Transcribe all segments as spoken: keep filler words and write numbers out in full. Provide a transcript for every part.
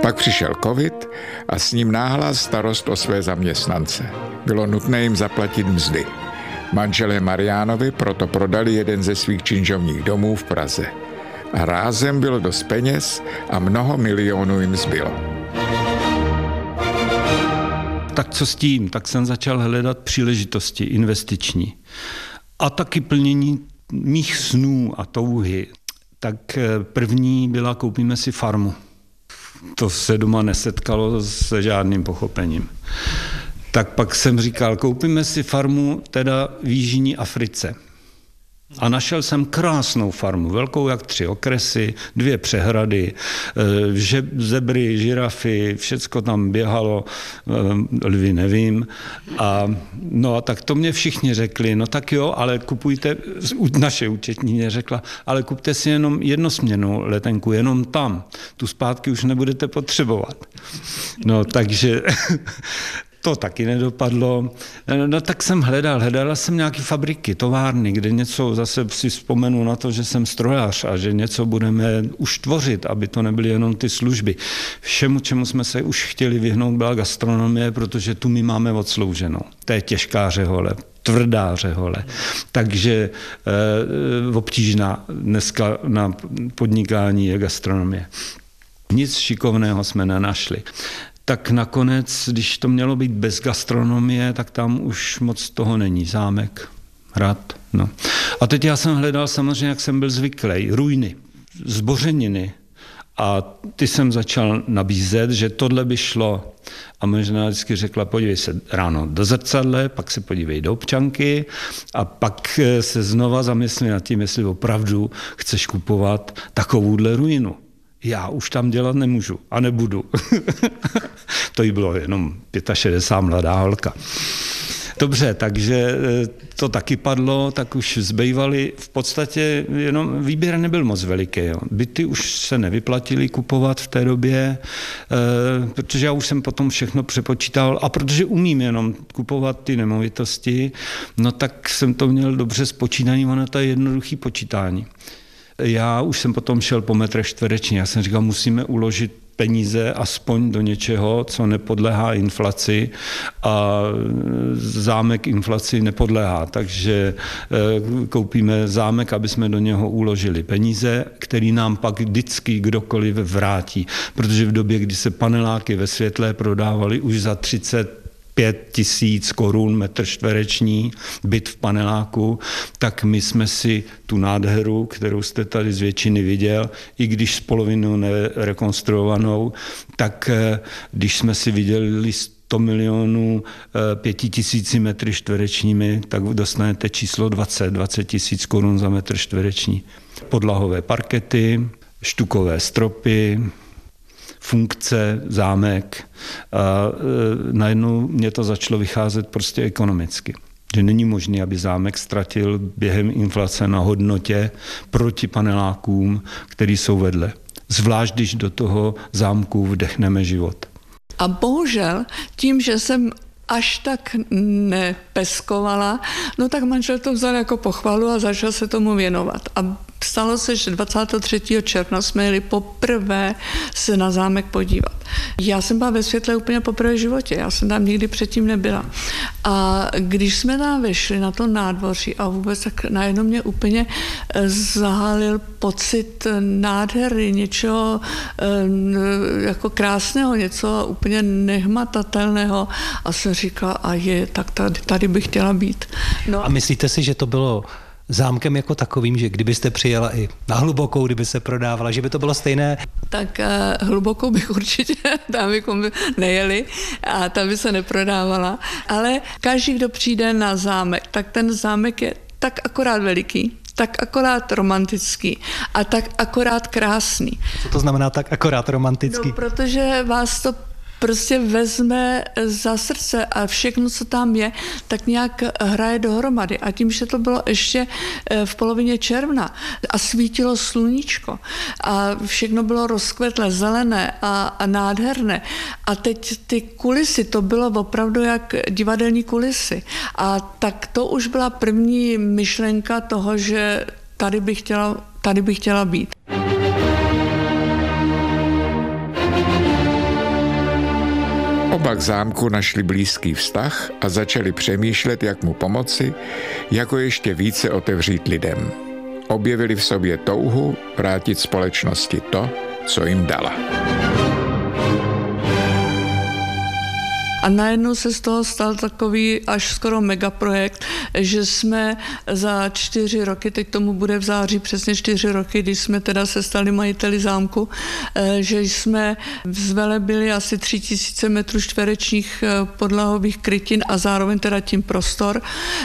Pak přišel covid a s ním náhlá starost o své zaměstnance. Bylo nutné jim zaplatit mzdy. Manželé Mariánovi proto prodali jeden ze svých činžovních domů v Praze. A rázem bylo dost peněz a mnoho milionů jim zbylo. Tak co s tím? Tak jsem začal hledat příležitosti investiční. A taky plnění mých snů a touhy. Tak první byla, koupíme si farmu. To se doma nesetkalo se žádným pochopením. Tak pak jsem říkal, koupíme si farmu teda v Jižní Africe. A našel jsem krásnou farmu, velkou jak tři okresy, dvě přehrady, že, zebry, žirafy, všecko tam běhalo, lvy nevím. A no a tak to mě všichni řekli, no tak jo, ale kupujte, naše účetní mě řekla, ale kupte si jenom jednosměrnou letenku, jenom tam, tu zpátky už nebudete potřebovat. No takže... To taky nedopadlo. No tak jsem hledal, hledala jsem nějaké fabriky, továrny, kde něco, zase si vzpomenu na to, že jsem strojař a že něco budeme už tvořit, aby to nebyly jenom ty služby. Všemu, čemu jsme se už chtěli vyhnout, byla gastronomie, protože tu my máme odslouženou. To je těžká řehole, tvrdá řehole. Takže e, obtížná dneska na podnikání je gastronomie. Nic šikovného jsme nenašli. Tak nakonec, když to mělo být bez gastronomie, tak tam už moc toho není. Zámek, hrad, no. A teď já jsem hledal samozřejmě, jak jsem byl zvyklý, ruiny, zbořeniny. A ty jsem začal nabízet, že tohle by šlo. A možná vždycky řekla, podívej se ráno do zrcadle, pak se podívej do občanky a pak se znova zamysli nad tím, jestli opravdu chceš kupovat takovouhle ruinu. Já už tam dělat nemůžu a nebudu. To jí bylo jenom šedesát pět, mladá holka. Dobře, takže to taky padlo, tak už zbývaly v podstatě jenom výběr nebyl moc veliký. Jo. Byty už se nevyplatily kupovat v té době, e, protože já už jsem potom všechno přepočítal a protože umím jenom kupovat ty nemovitosti, no tak jsem to měl dobře spočítaný, ono to je jednoduchý počítání. Já už jsem potom šel po metrech čtvereční. Já jsem říkal, musíme uložit peníze aspoň do něčeho, co nepodléhá inflaci a zámek inflaci nepodléhá. Takže koupíme zámek, aby jsme do něho uložili peníze, který nám pak vždycky kdokoliv vrátí. Protože v době, kdy se paneláky ve Světlé prodávaly už za třicet pět tisíc korun metr čtvereční, byt v paneláku, tak my jsme si tu nádheru, kterou jste tady z většiny viděl, i když s polovinou nerekonstruovanou, tak když jsme si viděli sto milionů pěti tisíci metry čtverečními, tak dostanete číslo dvacet, dvacet tisíc korun za metr čtvereční. Podlahové parkety, štukové stropy, funkce, zámek a e, najednou mě to začalo vycházet prostě ekonomicky. Že není možné, aby zámek ztratil během inflace na hodnotě proti panelákům, který jsou vedle. Zvlášť, když do toho zámku vdechneme život. A bohužel tím, že jsem až tak nepeskovala, no tak manžel to vzal jako pochvalu a začal se tomu věnovat. A stalo se, že dvacátého třetího června jsme jeli poprvé se na zámek podívat. Já jsem byla ve Světle úplně poprvé v životě, já jsem tam nikdy předtím nebyla. A když jsme tam vešli na to nádvoří a vůbec tak najednou mě úplně zahálil pocit nádhery, něčeho jako krásného, něco úplně nehmatatelného a jsem říkala, a je, tak tady, tady bych chtěla být. No. A myslíte si, že to bylo zámkem jako takovým, že kdybyste přijela i na Hlubokou, kdyby se prodávala, že by to bylo stejné? Tak uh, Hlubokou bych určitě, tam bychom nejeli a tam by se neprodávala, ale každý, kdo přijde na zámek, tak ten zámek je tak akorát veliký, tak akorát romantický a tak akorát krásný. Co to znamená tak akorát romantický? No, protože vás to prostě vezme za srdce a všechno, co tam je, tak nějak hraje dohromady. A tím, že to bylo ještě v polovině června a svítilo sluníčko a všechno bylo rozkvetlé, zelené a, a nádherné. A teď ty kulisy, to bylo opravdu jak divadelní kulisy. A tak to už byla první myšlenka toho, že tady bych chtěla, tady bych chtěla být. Oba k zámku našli blízký vztah a začali přemýšlet, jak mu pomoci, jako ještě více otevřít lidem. Objevili v sobě touhu vrátit společnosti to, co jim dala. A najednou se z toho stal takový až skoro megaprojekt, že jsme za čtyři roky, teď tomu bude v září přesně čtyři roky, když jsme teda se stali majiteli zámku, že jsme zvelebili asi tři tisíce metrů čtverečních podlahových krytin a zároveň teda tím prostor,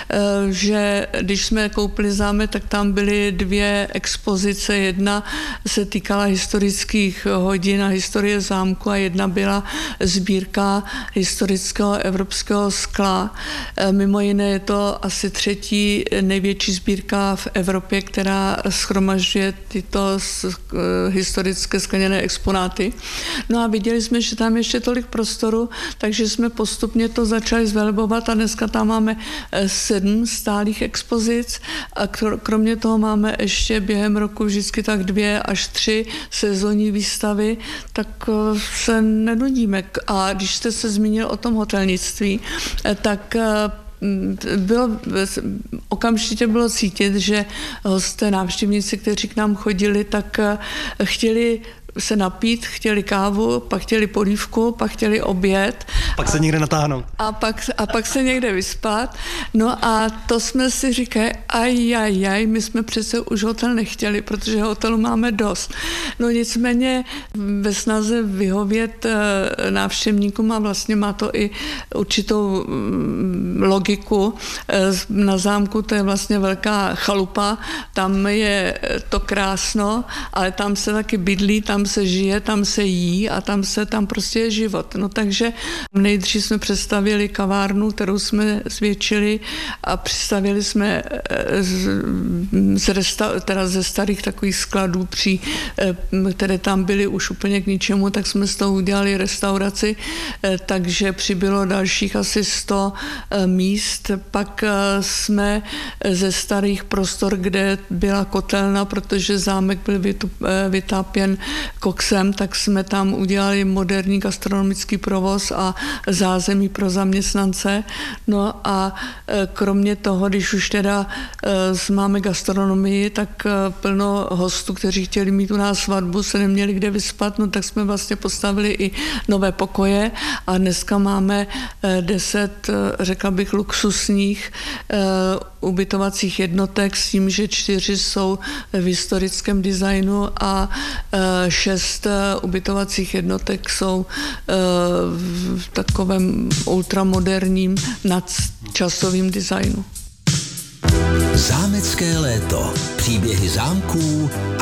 že když jsme koupili zámek, tak tam byly dvě expozice, jedna se týkala historických hodin a historie zámku a jedna byla sbírka historických historického evropského skla. Mimo jiné je to asi třetí největší sbírka v Evropě, která shromažďuje tyto historické skleněné exponáty. No a viděli jsme, že tam ještě tolik prostoru, takže jsme postupně to začali zvelebovat a dneska tam máme sedm stálých expozic a kromě toho máme ještě během roku vždycky tak dvě až tři sezónní výstavy, tak se nenudíme. A když jste se zmínil o tom hotelnictví, tak bylo, okamžitě bylo cítit, že hosté, návštěvníci, kteří k nám chodili, tak chtěli se napít, chtěli kávu, pak chtěli polívku, pak chtěli oběd. Pak se a, někde natáhnout. A pak, a pak se někde vyspat. No a to jsme si říkali, aj, aj, aj, my jsme přece už hotel nechtěli, protože hotelu máme dost. No nicméně ve snaze vyhovět návštěvníkům a vlastně má to i určitou logiku. Na zámku to je vlastně velká chalupa, tam je to krásno, ale tam se taky bydlí, tam se žije, tam se jí a tam se tam prostě je život. No takže nejdřív jsme představili kavárnu, kterou jsme zvětšili a představili jsme z, z resta, teda ze starých takových skladů, při, které tam byly už úplně k ničemu, tak jsme z toho udělali restauraci, takže přibylo dalších asi sto míst. Pak jsme ze starých prostor, kde byla kotelna, protože zámek byl vytápěn koksem, tak jsme tam udělali moderní gastronomický provoz a zázemí pro zaměstnance. No a kromě toho, když už teda máme gastronomii, tak plno hostů, kteří chtěli mít u nás svatbu, se neměli kde vyspat, no tak jsme vlastně postavili i nové pokoje a dneska máme deset, řekla bych, luxusních ubytovacích jednotek s tím, že čtyři jsou v historickém designu a šest ubytovacích jednotek jsou v takovém ultramoderním nadčasovým designu. Zámecké léto. Příběhy zámků a